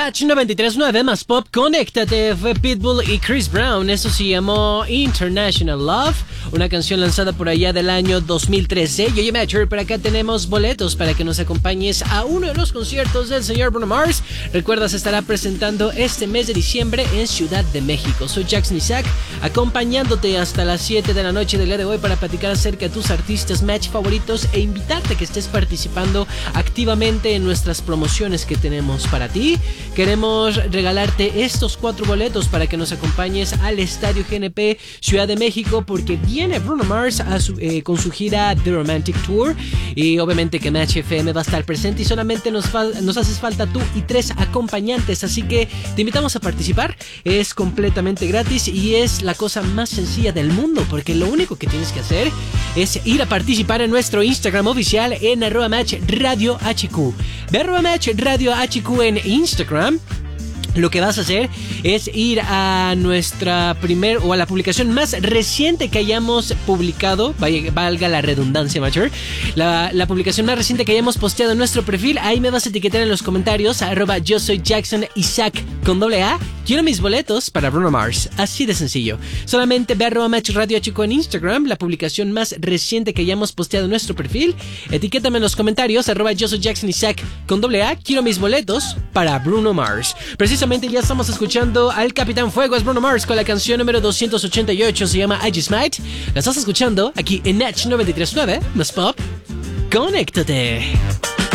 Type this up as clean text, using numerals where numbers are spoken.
Natch 93.9 más pop, conéctate. Fue Pitbull y Chris Brown. Eso se llamó International Love, una canción lanzada por allá del año 2013. Yo, Matcher, por acá tenemos boletos para que nos acompañes a uno de los conciertos del señor Bruno Mars. Recuerda, se estará presentando este mes de diciembre en Ciudad de México. Soy Jackson Isaac, acompañándote hasta las 7 de la noche del día de hoy para platicar acerca de tus artistas match favoritos e invitarte a que estés participando activamente en nuestras promociones que tenemos para ti. Queremos regalarte estos 4 boletos para que nos acompañes al Estadio GNP Ciudad de México, porque viene Bruno Mars con su gira The Romantic Tour, y obviamente que Match FM va a estar presente y solamente nos haces falta tú y 3 acompañantes, así que te invitamos a participar. Es completamente gratis y es la cosa más sencilla del mundo, porque lo único que tienes que hacer es ir a participar en nuestro Instagram oficial en @matchradiohq. Ve @matchradiohq en Instagram. Lo que vas a hacer es ir a nuestra a la publicación más reciente que hayamos publicado, valga la redundancia, Matcher, la publicación más reciente que hayamos posteado en nuestro perfil. Ahí me vas a etiquetar en los comentarios @yo soy Jackson Isaac con AA. Quiero mis boletos para Bruno Mars. Así de sencillo. Solamente ve @matchradiohq en Instagram, la publicación más reciente que hayamos posteado en nuestro perfil. Etiquétame en los comentarios @yo soy Jackson Isaac con AA. Quiero mis boletos para Bruno Mars. Precisamente ya estamos escuchando al Capitán Fuego, es Bruno Mars, con la canción número 288, se llama I Just Might. La estás escuchando aquí en Natch 93.9 más pop. Conéctate.